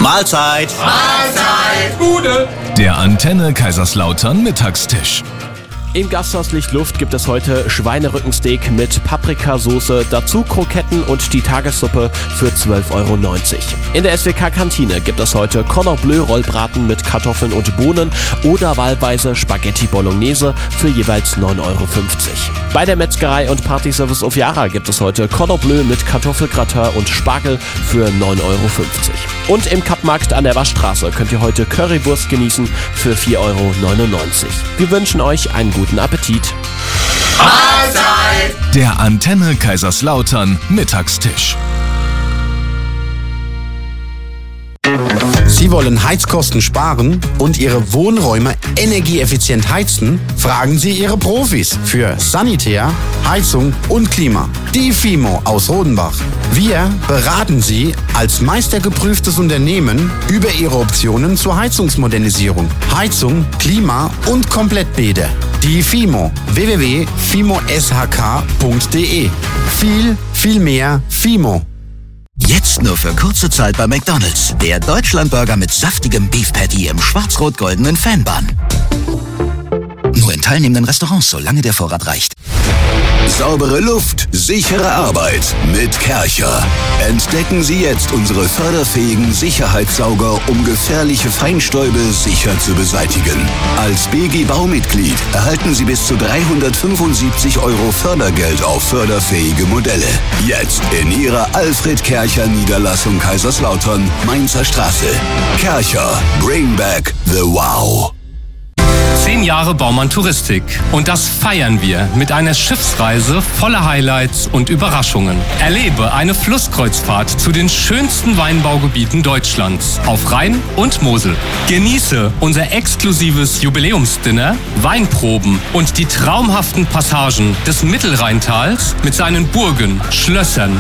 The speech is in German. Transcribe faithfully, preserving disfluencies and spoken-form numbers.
Mahlzeit! Mahlzeit! Bude! Der Antenne Kaiserslautern Mittagstisch. Im Gasthaus Lichtluft gibt es heute Schweinerückensteak mit Paprikasauce, dazu Kroketten und die Tagessuppe für zwölf Euro neunzig. In der S W K-Kantine gibt es heute Cordon Bleu Rollbraten mit Kartoffeln und Bohnen oder wahlweise Spaghetti Bolognese für jeweils neun Euro fünfzig. Bei der Metzgerei und Partyservice auf Jara gibt es heute Cordon Bleu mit Kartoffelgratin und Spargel für neun Euro fünfzig. Und im Kappmarkt an der Waschstraße könnt ihr heute Currywurst genießen für vier Euro neunundneunzig. Wir wünschen euch einen guten Appetit. Mahlzeit! Der Antenne Kaiserslautern Mittagstisch. Sie wollen Heizkosten sparen und Ihre Wohnräume energieeffizient heizen? Fragen Sie Ihre Profis für Sanitär, Heizung und Klima. Die Fimo aus Rodenbach. Wir beraten Sie als meistergeprüftes Unternehmen über Ihre Optionen zur Heizungsmodernisierung, Heizung, Klima und Komplettbäder. Die Fimo. w w w punkt fimo s h k punkt d e. Viel, viel mehr Fimo. Jetzt nur für kurze Zeit bei McDonald's. Der Deutschlandburger mit saftigem Beef Patty im schwarz-rot-goldenen Fanbun. Nur in teilnehmenden Restaurants, solange der Vorrat reicht. Saubere Luft, sichere Arbeit mit Kärcher. Entdecken Sie jetzt unsere förderfähigen Sicherheitssauger, um gefährliche Feinstäube sicher zu beseitigen. Als B G Baumitglied erhalten Sie bis zu dreihundertfünfundsiebzig Euro Fördergeld auf förderfähige Modelle. Jetzt in Ihrer Alfred Kärcher Niederlassung Kaiserslautern, Mainzer Straße. Kärcher, bring back the wow. Zehn Jahre Baumann Touristik. Und das feiern wir mit einer Schiffsreise voller Highlights und Überraschungen. Erlebe eine Flusskreuzfahrt zu den schönsten Weinbaugebieten Deutschlands auf Rhein und Mosel. Genieße unser exklusives Jubiläumsdinner, Weinproben und die traumhaften Passagen des Mittelrheintals mit seinen Burgen, Schlössern